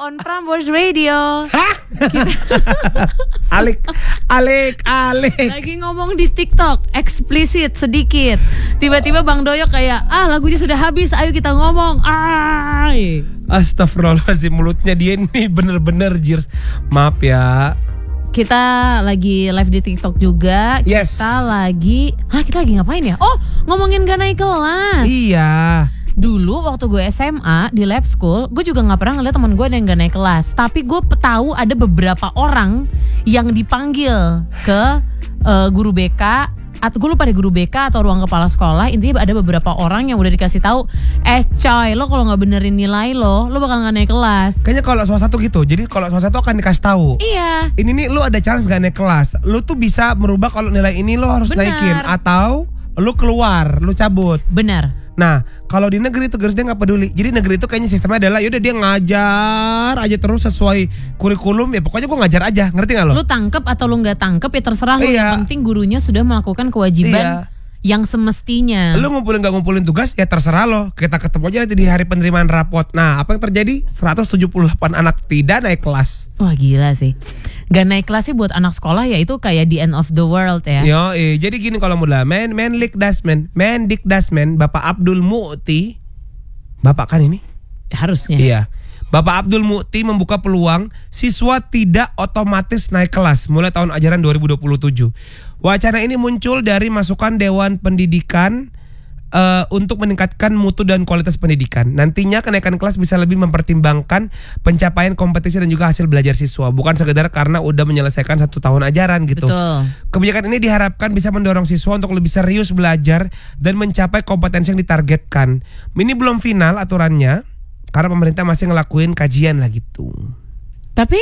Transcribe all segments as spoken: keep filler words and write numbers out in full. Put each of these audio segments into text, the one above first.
on Prambors Radio. Hah? alik, alik, alik. Lagi ngomong di TikTok, eksplisit sedikit. Tiba-tiba Bang Doyok kayak, ah lagunya sudah habis, ayo kita ngomong. Ay. Astagfirullahaladzim, mulutnya dia ini bener-bener jirs. Maaf ya. Kita lagi live di TikTok juga. Yes. Kita lagi, hah kita lagi ngapain ya? Oh, ngomongin gak naik kelas. Iya. Dulu waktu gue S M A di lab school, gue juga nggak pernah ngeliat teman gue ada yang gak naik kelas. Tapi gue tahu ada beberapa orang yang dipanggil ke uh, guru B K, atau gue lupa deh guru B K atau ruang kepala sekolah. Intinya ada beberapa orang yang udah dikasih tahu, eh coy lo kalau nggak benerin nilai lo, lo bakal nggak naik kelas. Kayaknya kalau salah satu gitu. Jadi kalau salah satu akan dikasih tahu. Iya. Ini nih lo ada chance gak naik kelas. Lo tuh bisa merubah kalau nilai ini lo harus Bener. naikin atau lo keluar, lo cabut. Benar. Nah, kalau di negeri itu garis dia nggak peduli. Jadi negeri itu kayaknya sistemnya adalah yaudah dia ngajar aja terus sesuai kurikulum. Ya pokoknya gue ngajar aja, ngerti nggak lo? Lu tangkep atau lu nggak tangkep ya terserah lu. Iya. Yang penting gurunya sudah melakukan kewajiban Iya. yang semestinya. Lu ngumpulin gak ngumpulin tugas ya terserah lo. Kita ketemu aja nanti di hari penerimaan rapot. Nah, apa yang terjadi? seratus tujuh puluh delapan anak tidak naik kelas. Wah gila sih. Gak naik kelas sih buat anak sekolah ya itu kayak the end of the world ya. Yo, eh, jadi gini kalau mudah, men, Menlik Dasmen, Mendik Dasmen, Bapak Abdul Mu'ti, Bapak kan ini? Harusnya. Iya. Bapak Abdul Mu'ti membuka peluang siswa tidak otomatis naik kelas mulai tahun ajaran dua ribu dua puluh tujuh. Wacana ini muncul dari masukan Dewan Pendidikan uh, untuk meningkatkan mutu dan kualitas pendidikan. Nantinya kenaikan kelas bisa lebih mempertimbangkan pencapaian kompetisi dan juga hasil belajar siswa, bukan sekedar karena udah menyelesaikan satu tahun ajaran gitu. Betul. Kebijakan ini diharapkan bisa mendorong siswa untuk lebih serius belajar dan mencapai kompetensi yang ditargetkan. Ini belum final aturannya karena pemerintah masih ngelakuin kajian lah gitu. Tapi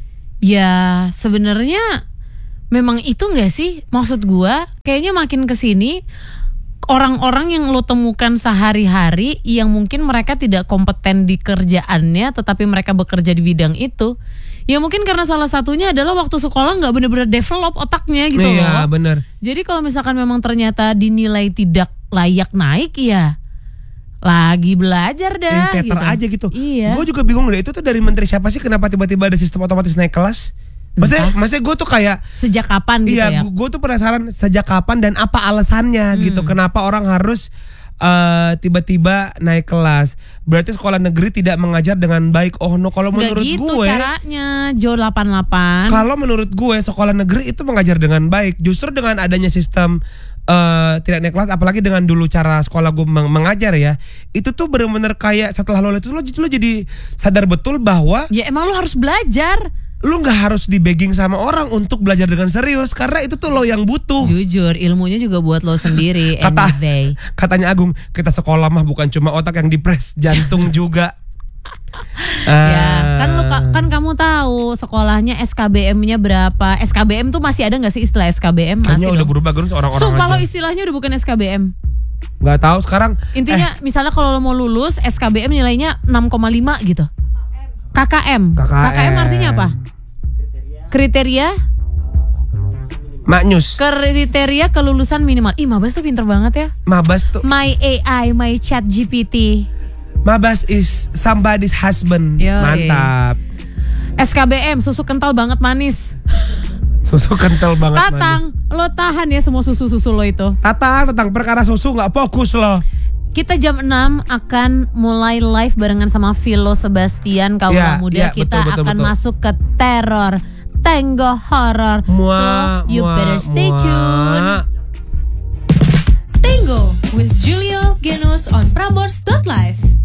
ya sebenarnya memang itu nggak sih maksud gua? Kayaknya makin kesini orang-orang yang lo temukan sehari-hari yang mungkin mereka tidak kompeten di kerjaannya, tetapi mereka bekerja di bidang itu. Ya mungkin karena salah satunya adalah waktu sekolah nggak benar-benar develop otaknya gitu loh. Iya benar. Jadi kalau misalkan memang ternyata dinilai tidak layak naik ya lagi belajar dah. Infeter gitu. aja gitu. Iya. Gue juga bingung deh, itu tuh dari menteri siapa sih, kenapa tiba-tiba ada sistem otomatis naik kelas? Maksudnya, maksudnya gue tuh kayak sejak kapan gitu iya, ya? gue tuh penasaran sejak kapan dan apa alasannya Hmm. gitu. Kenapa orang harus uh, tiba-tiba naik kelas? Berarti sekolah negeri tidak mengajar dengan baik. Oh no, kalau Nggak menurut gitu gue, caranya Jo delapan puluh delapan. kalau menurut gue sekolah negeri itu mengajar dengan baik. Justru dengan adanya sistem uh, tidak naik kelas, apalagi dengan dulu cara sekolah gue meng- mengajar ya, itu tuh bener-bener kayak setelah lo itu lo, lo jadi sadar betul bahwa Ya emang lu harus belajar. lu nggak harus di begging sama orang untuk belajar dengan serius, karena itu tuh lo yang butuh. Jujur ilmunya juga buat lo sendiri. Kata Anyway. katanya Agung, kita sekolah mah bukan cuma otak yang dipres, jantung juga. Ya kan lu kan kamu tahu sekolahnya S K B M-nya berapa? S K B M tuh masih ada nggak sih istilah S K B M? Kayaknya Masih udah dong. berubah kan orang-orang Sumpah lo aja. istilahnya udah bukan S K B M. Nggak tahu sekarang. Intinya eh, misalnya kalau lo mau lulus S K B M nilainya enam koma lima gitu. K K M. K K M. K K M artinya apa? Kriteria Maknyus. kriteria kelulusan minimal. Ih, Mabas tuh pinter banget ya. Mabas tuh. My A I, my Chat G P T. Mabas is somebody's husband. Yoi. Mantap. S K B M, susu kental banget manis. Susu kental banget. Tatang, manis. lo tahan ya semua susu-susu lo itu. Tatang tentang perkara susu nggak fokus loh. Kita jam enam akan mulai live barengan sama Philo Sebastian. Kaula Ya, muda ya, kita betul, betul, akan betul. masuk ke teror Tango Horror. Mua, So you mua, better stay mua. tuned. Tango with Julio Genus on Prambors dot live.